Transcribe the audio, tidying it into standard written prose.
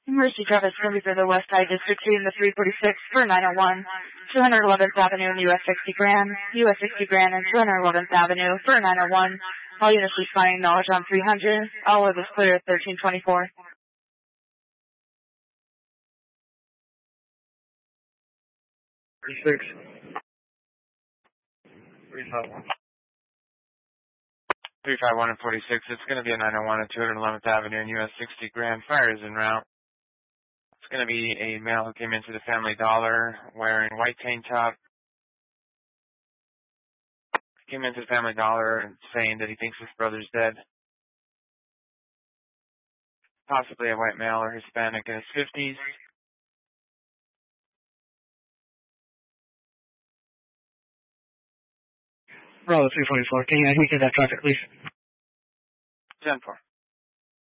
Mercy Travis Kirby for the West Side District 2 in the 346 for 901, 211th Avenue and US 60 Grand, US 60 Grand and 211th Avenue for 901. All units responding knowledge on 300. All of us clear at 1324. 36. 351. 351 and 46. It's going to be a 901 at 211th Avenue and US 60 Grand. Fire is en route. It's going to be a male who came into the Family Dollar wearing white tank top. Came into the Family Dollar and saying that he thinks his brother's dead. Possibly a white male or Hispanic in his 50s. Bravo 344. Can you indicate that traffic, please? 10-4.